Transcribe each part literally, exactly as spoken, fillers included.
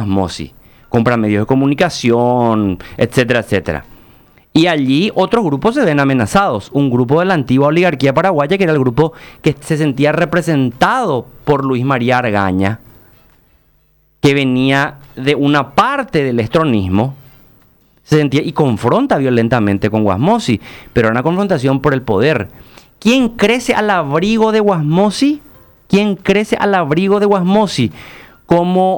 Guasmosi. Compra medios de comunicación, etcétera, etcétera. Y allí otros grupos se ven amenazados. Un grupo de la antigua oligarquía paraguaya, que era el grupo que se sentía representado por Luis María Argaña, que venía de una parte del estronismo, se sentía y confronta violentamente con Guasmosi, pero era una confrontación por el poder. ¿Quién crece al abrigo de Guasmosi? ¿Quién crece al abrigo de Guasmosi como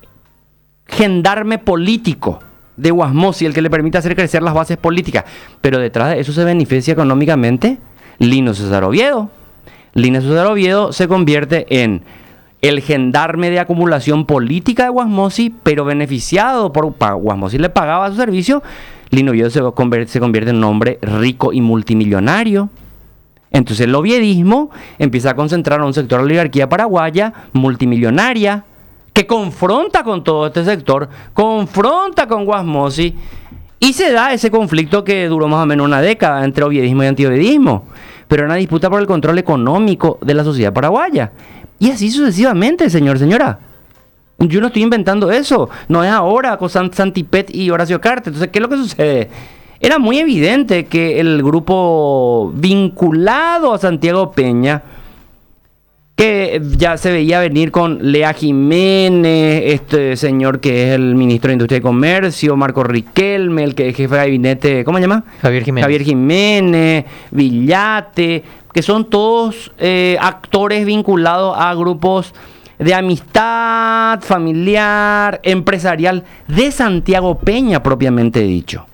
gendarme político de Guasmosi, el que le permite hacer crecer las bases políticas? Pero detrás de eso se beneficia económicamente Lino César Oviedo. Lino César Oviedo se convierte en el gendarme de acumulación política de Guasmosi, pero beneficiado por Guasmosi le pagaba su servicio. Lino Oviedo se convierte, se convierte en un hombre rico y multimillonario. Entonces el oviedismo empieza a concentrar a un sector de la oligarquía paraguaya multimillonaria, que confronta con todo este sector, confronta con Guasmosi, y se da ese conflicto que duró más o menos una década entre oviedismo y antioviedismo, pero era una disputa por el control económico de la sociedad paraguaya. Y así sucesivamente, señor, señora. Yo no estoy inventando eso, no es ahora con Santipet y Horacio Cartes. Entonces, ¿qué es lo que sucede? Era muy evidente que el grupo vinculado a Santiago Peña, que ya se veía venir con Lea Jiménez, este señor que es el ministro de Industria y Comercio, Marco Riquelme, el que es jefe de gabinete, ¿cómo se llama? Javier Jiménez. Javier Jiménez, Villate, que son todos eh, actores vinculados a grupos de amistad, familiar, empresarial, de Santiago Peña propiamente dicho.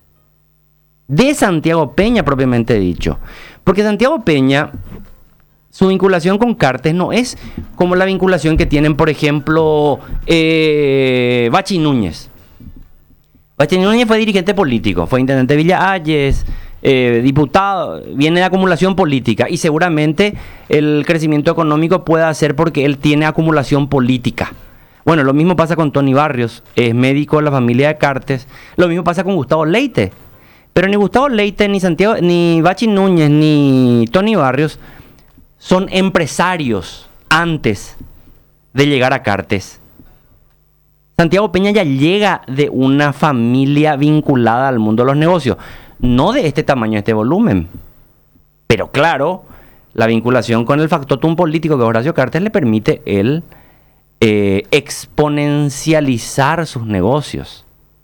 De Santiago Peña propiamente dicho. Porque Santiago Peña, su vinculación con Cartes no es como la vinculación que tienen, por ejemplo, eh, Bachi Núñez. Bachi Núñez fue dirigente político, fue intendente de Villa Ayes, eh, diputado, viene de acumulación política, y seguramente el crecimiento económico puede ser porque él tiene acumulación política. Bueno, lo mismo pasa con Tony Barrios, es médico de la familia de Cartes. Lo mismo pasa con Gustavo Leite. Pero ni Gustavo Leite, ni Santiago, ni Bachi Núñez, ni Tony Barrios son empresarios antes de llegar a Cartes. Santiago Peña ya llega de una familia vinculada al mundo de los negocios. No de este tamaño, este volumen. Pero claro, la vinculación con el factotum político que Horacio Cartes le permite él eh, exponencializar sus negocios.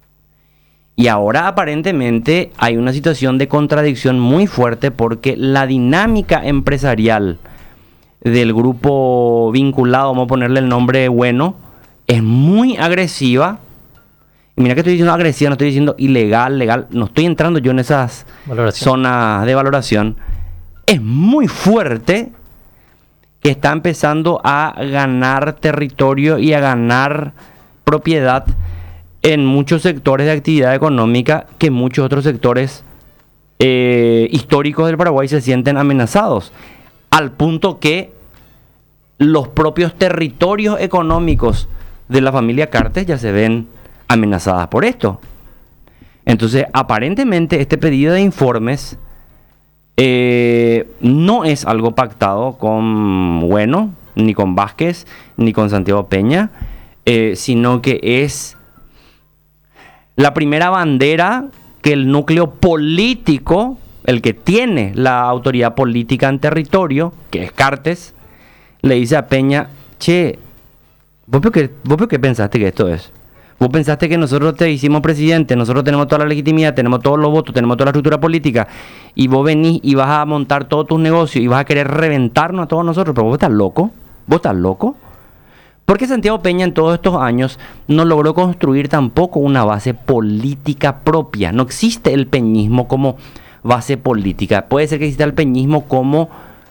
Y ahora aparentemente hay una situación de contradicción muy fuerte porque la dinámica empresarial del grupo vinculado, vamos a ponerle el nombre bueno, es muy agresiva. Y mira que estoy diciendo agresiva, no estoy diciendo ilegal, legal, no estoy entrando yo en esas valoración. zonas de valoración. Es muy fuerte, que está empezando a ganar territorio y a ganar propiedad en muchos sectores de actividad económica que muchos otros sectores eh, históricos del Paraguay se sienten amenazados, al punto que los propios territorios económicos de la familia Cartes ya se ven amenazadas por esto. Entonces, aparentemente este pedido de informes eh, no es algo pactado con Bueno, ni con Vázquez, ni con Santiago Peña, eh, sino que es la primera bandera que el núcleo político, el que tiene la autoridad política en territorio, que es Cartes, le dice a Peña: che, ¿vos por qué, vos por qué pensaste que esto es? ¿Vos pensaste que nosotros te hicimos presidente, nosotros tenemos toda la legitimidad, tenemos todos los votos, tenemos toda la estructura política, y vos venís y vas a montar todos tus negocios y vas a querer reventarnos a todos nosotros? Pero vos estás loco, vos estás loco. Porque Santiago Peña en todos estos años no logró construir tampoco una base política propia. No existe el peñismo como base política. Puede ser que exista el peñismo como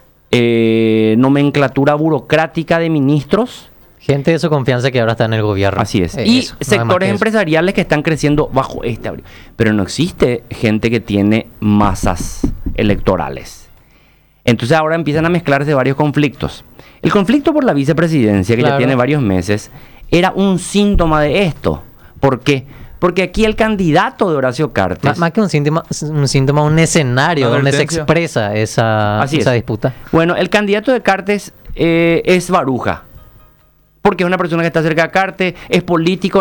eh, nomenclatura burocrática de ministros. Gente de su confianza que ahora está en el gobierno. Así es. Eh, y eso, sectores que empresariales que están creciendo bajo este abrigo. Pero no existe gente que tiene masas electorales. Entonces ahora empiezan a mezclarse varios conflictos. El conflicto por la vicepresidencia, que claro, ya tiene varios meses, era un síntoma de esto. ¿Por qué? Porque aquí el candidato de Horacio Cartes... Más, más que un síntoma, un síntoma, un escenario donde se expresa esa, esa disputa. Bueno, el candidato de Cartes eh, es Baruja. Porque es una persona que está cerca de Cartes, es político,